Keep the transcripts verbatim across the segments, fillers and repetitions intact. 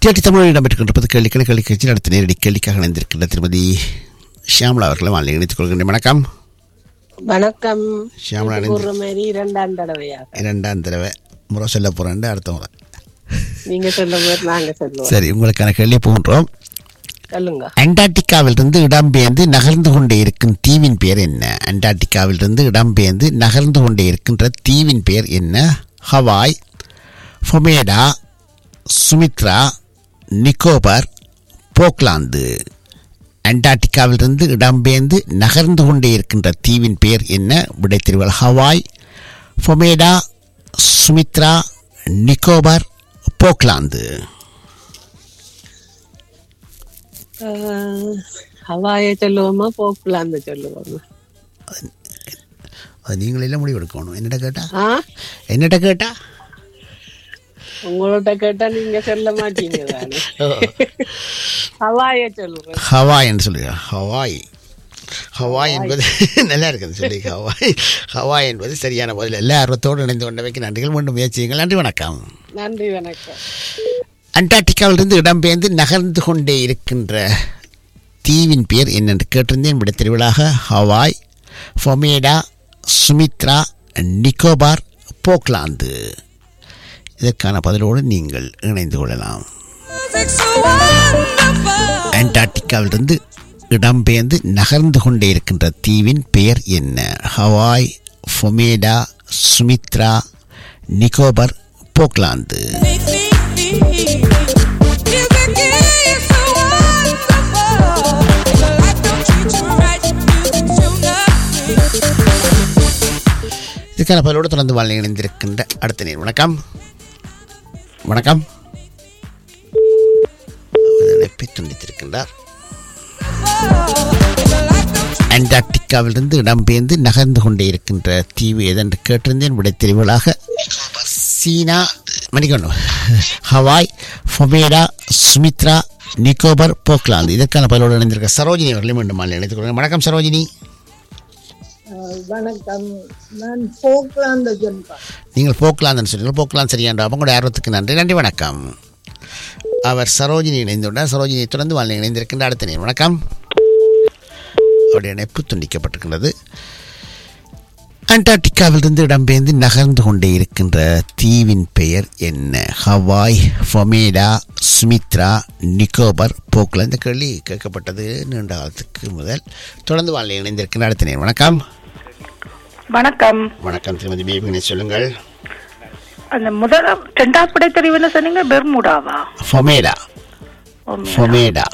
TRT தமிழில் இடம்பெற்றுக்கொண்டிருப்பது கேள்விக்கான கேள்வி கட்சியில் அடுத்த நேரடி கேள்விக்காக இணைந்திருக்கின்ற திருமதி ஷியாமலா அவர்களை வாழ்ந்து இணைத்துக் கொள்கின்றேன். வணக்கம். வணக்கம். ஷியாமலா இரண்டாம் தடவையா? இரண்டாம் தடவை முறை சொல்ல போறேன். அடுத்த முறை நீங்க சொல்லுங்க, நாங்க சொல்லுவோம். சரி, உங்களுக்கான கேள்வி போன்றோம். சொல்லுங்க. அண்டார்டிகாவிலிருந்து இடம்பெயர்ந்து நகர்ந்து கொண்டே இருக்கும் தீவின் பெயர் என்ன? அண்டார்டிகாவிலிருந்து இடம்பெயர்ந்து நகர்ந்து கொண்டே இருக்கின்ற தீவின் பெயர் என்ன? ஹவாய், ஃபொமேடா, சுமித்ரா, நிக்கோபார், போக்லாந்து. அண்டார்டிகாவிலிருந்து இடம்பெயர்ந்து நகர்ந்து கொண்டே இருக்கின்ற தீவின் பெயர் என்ன? விடைத்தெரிவுகள் ஹவாய், ஃபொமேடா, சுமித்ரா, நிக்கோபார், போக்லாந்து. ஹவாயை சொல்லுவோமா போக்லாந்து சொல்லுவோமா? அது நீங்களெல்லாம் முடிவு எடுக்கணும். என்னட்ட கேட்டா என்னட்ட கேட்டா உங்களோட கேட்டா நீங்க சொல்ல மாட்டீங்க தானே. ஹவாயை சொல்லுவேன். ஹவாய் என்று சொல்லுங்க. ஹவாய் ஹவாய் என்பது நல்லா இருக்குது சொல்லி. ஹவாய் ஹவாய் என்பது சரியான பதில். எல்லா ஆர்வத்தோடு இணைந்து கொண்டவைக்கு நன்றிகள். மீண்டும் முயற்சியுங்கள். நன்றி, வணக்கம். நன்றி, வணக்கம். அண்டார்டிகாவிலிருந்து இடம்பெயர்ந்து நகர்ந்து கொண்டே இருக்கின்ற தீவின் பெயர் என்னென்று கேட்டிருந்தேன். விட திருவிழாக ஹவாய், ஃபொமேடா, சுமித்ரா, நிக்கோபார், போக்லாந்து. இதற்கான பதிலோடு நீங்கள் இணைந்து கொள்ளலாம். அண்டார்டிகாவிலிருந்து இடம்பெயர்ந்து நகர்ந்து கொண்டே இருக்கின்ற தீவின் பெயர் என்ன? ஹவாய், ஃபொமேடா, சுமித்ரா, நிக்கோபார், போக்லாந்து. இதுக்கான பதிலோடு தொடர்ந்து வாழ்க்கை இணைந்திருக்கின்ற அடுத்த நேர். வணக்கம். வணக்கம். துண்டித்திருக்கின்றார். அண்டார்டிகாவிலிருந்து இடம்பெயர்ந்து நகர்ந்து கொண்டே இருக்கின்ற தீவு எதென்று கேட்டிருந்தேன். விடை தெரிவுகளாக சீனா, மணிக்கொண்டு, ஹவாய், ஃபொமேடா, சுமித்ரா, நிக்கோபார், போக்லாந்து. இதற்கான பதிலோடு இணைந்திருக்க சரோஜினி அவர்களையும் மீண்டும் மாலை இணைத்துக் கொள்கிறேன். வணக்கம் சரோஜினி. வணக்கம். நான் போக்லாந்து சொல்றேன். நீங்கள் போக்லாந்துன்னு சொல்லுங்கள். போக்லாந்து சரியாண்டா. உங்களுடைய ஆர்வத்துக்கு நன்றி. நன்றி, வணக்கம். அவர் சரோஜினி இணைந்துள்ளார். சரோஜினியை தொடர்ந்து வாழ்க்கை இணைந்திருக்கின்ற அடுத்த நேரம். வணக்கம். அவருடைய இணைப்பு துண்டிக்கப்பட்டிருக்கின்றது. அண்டார்டிகாவிலிருந்து இடம்பெயர்ந்து நகர்ந்து கொண்டே இருக்கின்ற தீவின் பெயர் என்ன? ஹவாய், ஃபொமேடா, சுமித்ரா, நிக்கோபார், போக்லாந்து. இந்த கேள்வி கேட்கப்பட்டது நீண்ட காலத்துக்கு முதல். தொடர்ந்து வாழ்க்கை இணைந்திருக்கின்ற அடுத்த நேரம். வணக்கம். வணக்கம். வணக்கம் திருமதி பேபினை சொல்லுங்கள். அந்த முதல் இரண்டாவது படை தெரிவு என்ன சொன்னீங்க? பெர்முடாவா? ஃபொமேடா. ஃபொமேடா.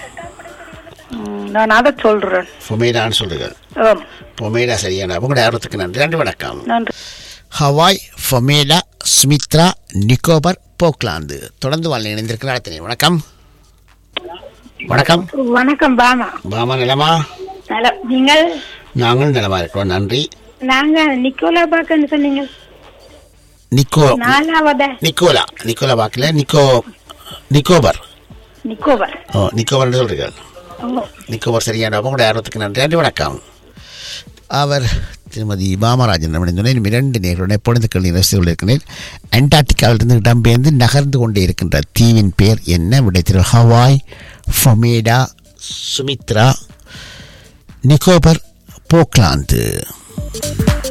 நான் அதை சொல்றேன். ஃபொமேடான்னு சொல்லுங்கள். ஃபொமேடா சரியான. உங்களுடைய ஆர்வத்துக்கு நன்றி. நன்றி, வணக்கம். நன்றி. ஹவாய், ஃபொமேடா, சுமித்ரா, நிக்கோபார், போக்லாந்து. தொடர்ந்து வாழ்க்கை இணைந்திருக்கிற அடுத்த நேரம். வணக்கம். வணக்கம். வணக்கம். பாமா. பாமா நிலமா? நீங்கள்? நாங்களும் நிலமா இருக்கிறோம். நன்றி. நாங்க நிக்கோலா பாக்கன்னு சொன்னீங்க. நிக்கோ நாலாவதா? நிக்கோலா. நிக்கோலா பாக்கல. நிக்கோ நிக்கோபர். நிக்கோபர். ஓ, நிக்கோபர் சொல்றீர்கள். நிக்கோபர் சரியான. உங்களுடைய ஆர்வத்துக்கு நன்றி. நன்றி, வணக்கம். அவர் திருமதி பாமராஜன் இணைந்துள்ளேன். இரண்டு நேர்களுடன் எப்பொழுது கேள்வி ரசித்து கொண்டிருக்கிறேன். அண்டார்டிகாவிலிருந்து இடம்பெயர்ந்து நகர்ந்து கொண்டே இருக்கின்ற தீவின் பெயர் என்ன? விடை திரு ஹவாய், ஃபொமேடா, சுமித்ரா, நிக்கோபர், போக்லாந்து.